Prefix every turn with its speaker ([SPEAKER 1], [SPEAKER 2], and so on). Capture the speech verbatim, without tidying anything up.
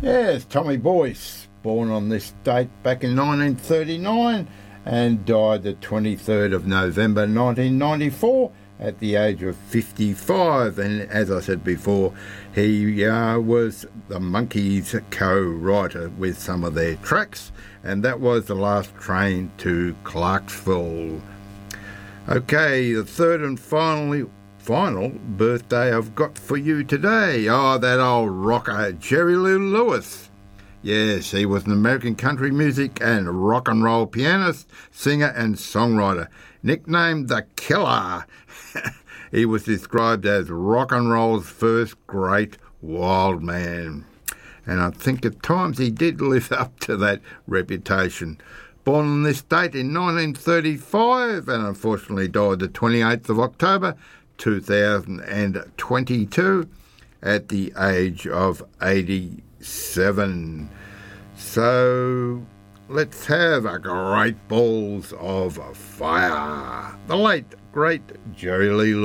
[SPEAKER 1] Yes, Tommy Boyce, born on this date back in nineteen thirty-nine and died the twenty-third of November nineteen ninety-four at the age of fifty-five. And as I said before, he uh, was the Monkees co-writer with some of their tracks, and that was The Last Train to Clarksville. Okay, the third and finally final birthday I've got for you today. Oh, that old rocker, Jerry Lee Lewis. Yes, he was an American country music and rock and roll pianist, singer and songwriter. Nicknamed The Killer, he was described as rock and roll's first great wild man. And I think at times he did live up to that reputation. Born on this date in nineteen thirty-five and unfortunately died the twenty-eighth of October two thousand twenty-two at the age of eighty-seven. So let's have a great balls of fire. The late, great Jerry Lee Lewis.